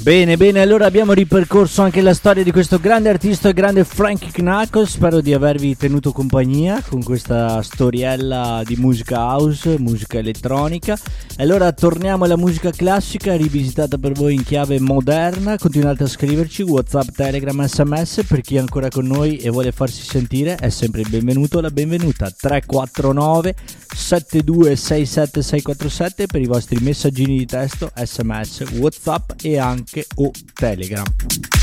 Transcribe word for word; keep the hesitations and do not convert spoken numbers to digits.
Bene, bene, allora abbiamo ripercorso anche la storia di questo grande artista, il grande Frankie Knuckles. Spero di avervi tenuto compagnia con questa storiella di musica house, musica elettronica. Allora torniamo alla musica classica, rivisitata per voi in chiave moderna. Continuate a scriverci, WhatsApp, Telegram, sms. Per chi è ancora con noi e vuole farsi sentire è sempre il benvenuto o la benvenuta. Tre quattro nove sette due sei sette sei quattro sette per i vostri messaggini di testo, sms, WhatsApp e anche o Telegram.